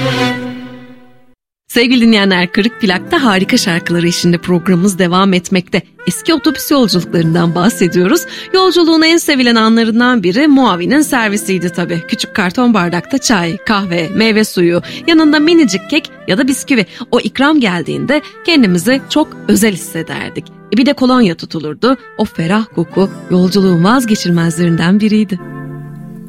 Sevgili dinleyenler, Kırık Plak'ta harika şarkıları eşliğinde programımız devam etmekte. Eski otobüs yolculuklarından bahsediyoruz. Yolculuğun en sevilen anlarından biri muavinin servisiydi tabii. Küçük karton bardakta çay, kahve, meyve suyu, yanında minicik kek ya da bisküvi. O ikram geldiğinde kendimizi çok özel hissederdik. Bir de kolonya tutulurdu. O ferah koku yolculuğun vazgeçilmezlerinden biriydi.